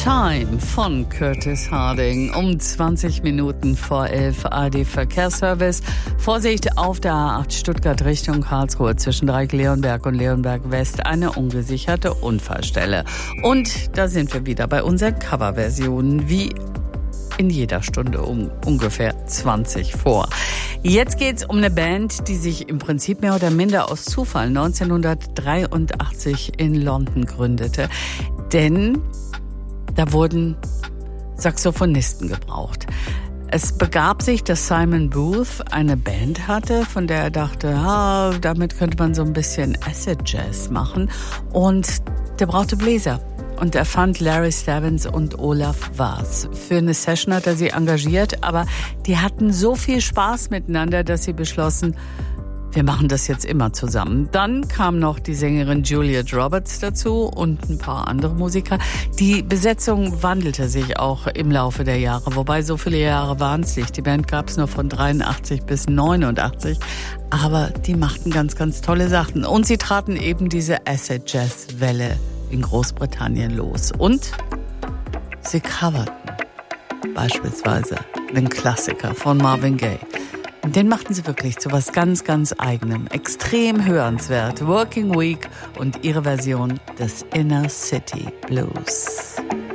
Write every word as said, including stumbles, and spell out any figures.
Time von Curtis Harding um zwanzig Minuten vor elf. A R D-Verkehrsservice. Vorsicht auf der A acht Stuttgart Richtung Karlsruhe zwischen Dreieck-Leonberg und Leonberg-West. Eine ungesicherte Unfallstelle. Und da sind wir wieder bei unseren Coverversionen, wie in jeder Stunde um ungefähr zwanzig vor. Jetzt geht's um eine Band, die sich im Prinzip mehr oder minder aus Zufall neunzehnhundertdreiundachtzig in London gründete. Denn da wurden Saxophonisten gebraucht. Es begab sich, dass Simon Booth eine Band hatte, von der er dachte, ah, damit könnte man so ein bisschen Acid Jazz machen. Und der brauchte Bläser. Und er fand Larry Stebbins und Olaf Vaz. Für eine Session hat er sie engagiert, aber die hatten so viel Spaß miteinander, dass sie beschlossen, wir machen das jetzt immer zusammen. Dann kam noch die Sängerin Juliet Roberts dazu und ein paar andere Musiker. Die Besetzung wandelte sich auch im Laufe der Jahre, wobei so viele Jahre waren es nicht. Die Band gab es nur von dreiundachtzig bis neunundachtzig, aber die machten ganz, ganz tolle Sachen. Und sie traten eben diese Acid-Jazz-Welle in Großbritannien los. Und sie coverten beispielsweise den Klassiker von Marvin Gaye. Den machten sie wirklich zu was ganz, ganz Eigenem. Extrem hörenswert. Working Week und ihre Version des Inner City Blues.